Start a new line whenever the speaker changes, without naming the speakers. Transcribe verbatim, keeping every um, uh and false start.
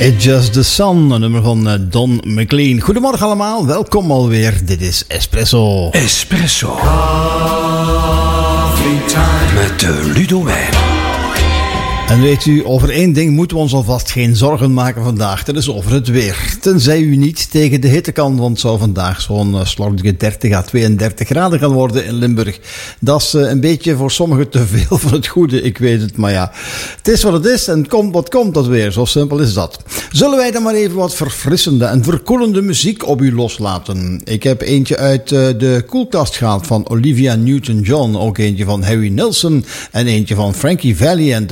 It's Just the Sun, een nummer van Don McLean. Goedemorgen allemaal, welkom alweer. Dit is Espresso.
Espresso. Coffee time. Met de Ludo Wijn.
En weet u, over één ding moeten we ons alvast geen zorgen maken vandaag. Dat is over het weer. Tenzij u niet tegen de hitte kan, want het zou vandaag zo'n uh, slordige dertig à tweeëndertig graden gaan worden in Limburg. Dat is uh, een beetje voor sommigen te veel van het goede, ik weet het. Maar ja, het is wat het is en komt wat komt dat weer. Zo simpel is dat. Zullen wij dan maar even wat verfrissende en verkoelende muziek op u loslaten? Ik heb eentje uit uh, de koelkast gehaald van Olivia Newton-John. Ook eentje van Harry Nilsson en eentje van Frankie Valli en